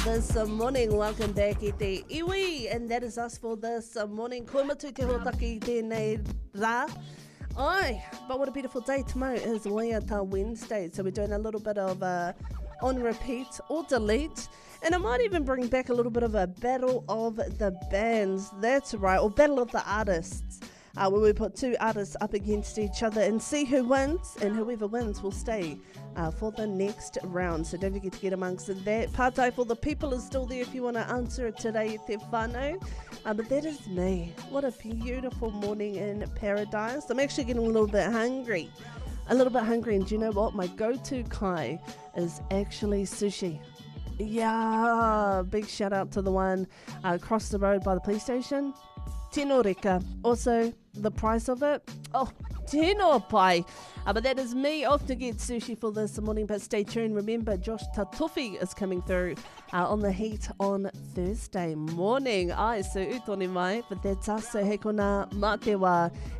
this morning. Welcome back i te iwi, and that is us for this morning. Koe matu te hotaki tēnei rā. Ai, but what a beautiful day. Tomorrow is Waiata Wednesday, so we're doing a little bit of on repeat or delete. And I might even bring back a little bit of a battle of the bands. That's right, or battle of the artists. Where we put two artists up against each other and see who wins, and whoever wins will stay for the next round. So don't forget to get amongst that. Pātai for the people is still there if you want to answer it today, te whānau. But that is me. What a beautiful morning in paradise. I'm actually getting a little bit hungry. And do you know what? My go-to kai is actually sushi. Yeah, big shout out to the one across the road by the police station. Tino reka. Also, the price of it, tino pai. But that is me off to get sushi for this morning. But stay tuned. Remember, Josh Tatufi is coming through on the heat on Thursday morning. So utoni mai, but that's us. So he kona mā te wā.